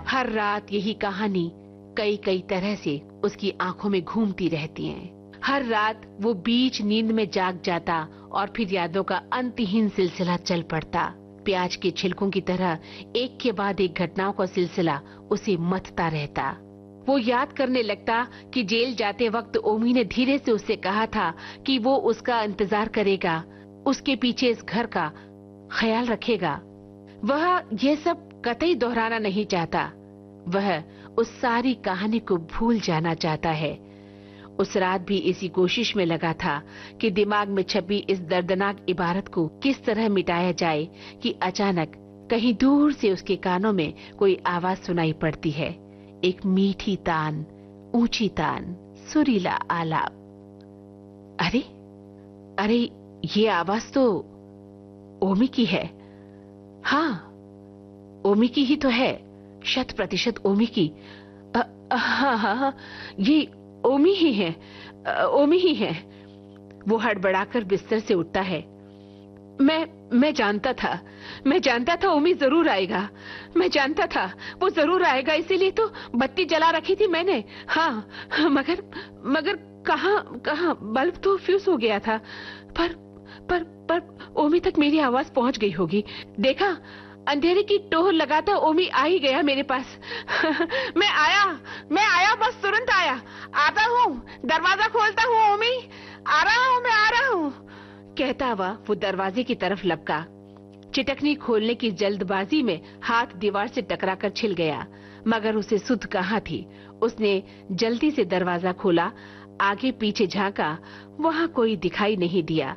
हर रात यही कहानी कई कई तरह से उसकी आंखों में घूमती रहती है। हर रात वो बीच नींद में जाग जाता और फिर यादों का अंतहीन सिलसिला चल पड़ता। प्याज के छिलकों की तरह एक के बाद एक घटनाओं का सिलसिला उसे मथता रहता। वो याद करने लगता कि जेल जाते वक्त ओमी ने धीरे से उससे कहा था कि वो उसका इंतजार करेगा, उसके पीछे इस घर का ख्याल रखेगा। वह ये सब कतई दोहराना नहीं चाहता। वह उस सारी कहानी को भूल जाना चाहता है। उस रात भी इसी कोशिश में लगा था कि दिमाग में छपी इस दर्दनाक इबारत को किस तरह मिटाया जाए कि अचानक कहीं दूर से उसके कानों में कोई आवाज सुनाई पड़ती है। एक मीठी तान, ऊंची तान, सुरीला आलाप। अरे अरे, ये आवाज तो ओमी की है। हाँ, ओमी की ही तो है, 100% ओमी की। हाँ, ये ओमी ही है, ओमी ही है। वो हड़बड़ाकर बिस्तर से उठता है। मैं जानता था ओमी जरूर आएगा। मैं जानता था वो जरूर आएगा, इसीलिए तो बत्ती जला रखी थी मैंने। हाँ, मगर कहाँ बल्ब तो फ्यूज हो गया था। पर ओमी तक मेरी आवाज पहुंच गई होगी। देखा, अंधेरे की टोह लगाता ओमी आ ही गया मेरे पास। मैं आया, बस तुरंत आया। आता हूँ, दरवाजा खोलता हूँ ओमी, आ रहा हूँ, कहता हुआ वो दरवाजे की तरफ लपका। चिटकनी खोलने की जल्दबाजी में हाथ दीवार से टकराकर छिल गया, मगर उसे सुध कहाँ थी। उसने जल्दी से दरवाजा खोला, आगे पीछे झांका, वहाँ कोई दिखाई नहीं दिया।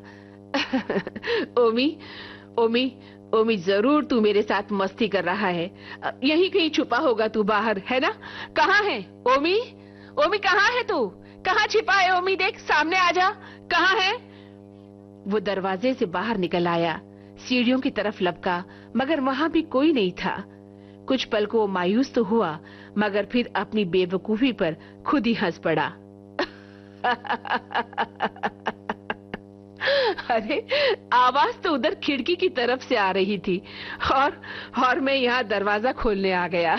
ओमी, जरूर तू मेरे साथ मस्ती कर रहा है। यहीं कहीं छुपा होगा तू बाहर, है ना? कहाँ है ओमी, कहाँ है तू? कहाँ छिपा है ओमी? देख, सामने आजा, कहाँ है? वो दरवाजे से बाहर निकल आया, सीढ़ियों की तरफ लपका, मगर वहां भी कोई नहीं था। कुछ पल को वो मायूस तो हुआ, मगर फिर अपनी बेवकूफी पर खुद ही हंस पड़ा। अरे, आवाज तो उधर खिड़की की तरफ से आ रही थी और मैं यहाँ दरवाजा खोलने आ गया।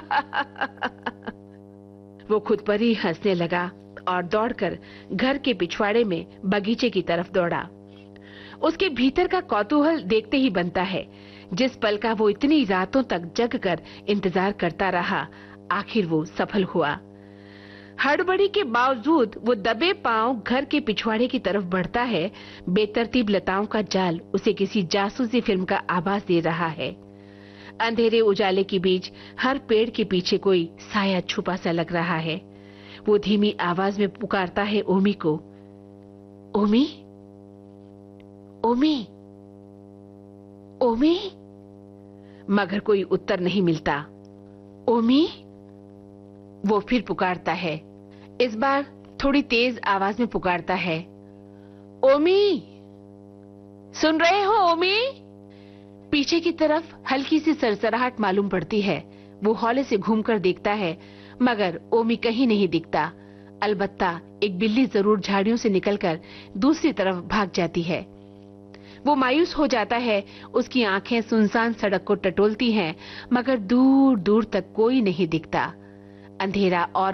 वो खुद पर ही हंसने लगा और दौड़कर घर के पिछवाड़े में बगीचे की तरफ दौड़ा। उसके भीतर का कौतूहल देखते ही बनता है। जिस पल का वो इतनी रातों तक जगकर इंतजार करता रहा, आखिर वो सफल हुआ। हड़बड़ी के बावजूद वो दबे पांव घर के पिछवाड़े की तरफ बढ़ता है। बेतरतीब लताओं का जाल उसे किसी जासूसी फिल्म का आभास दे रहा है। अंधेरे उजाले के बीच हर पेड़ के पीछे कोई साया छुपा सा लग रहा है। वो धीमी आवाज में पुकारता है ओमी को, ओमी, ओमी, ओमी, मगर कोई उत्तर नहीं मिलता। ओमी, वो फिर पुकारता है। इस बार थोड़ी तेज आवाज में पुकारता है, ओमी, सुन रहे हो ओमी? पीछे की तरफ हल्की सी सरसराहट मालूम पड़ती है। वो हौले से घूमकर देखता है, मगर ओमी कहीं नहीं दिखता। अलबत्ता एक बिल्ली जरूर झाड़ियों से निकलकर दूसरी तरफ भाग जाती है। वो मायूस हो जाता है। उसकी आंखें सुनसान सड़क को टटोलती हैं, मगर दूर दूर तक कोई नहीं दिखता। अंधेरा और